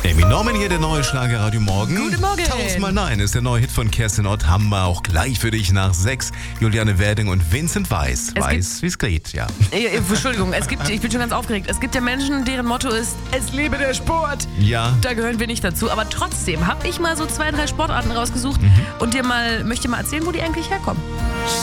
Amy Norman hier, der neue Schlager Radio Morgen. Guten Morgen. 1000-mal Nein ist der neue Hit von Kerstin Ott. Haben wir auch gleich für dich nach 6. Juliane Werding und Vincent Weiss. Weiß, wie es geht, ja. Entschuldigung, ich bin schon ganz aufgeregt. Es gibt ja Menschen, deren Motto ist, es lebe der Sport. Ja. Da gehören wir nicht dazu. Aber trotzdem habe ich mal so 2, 3 Sportarten rausgesucht und möchte dir mal erzählen, wo die eigentlich herkommen.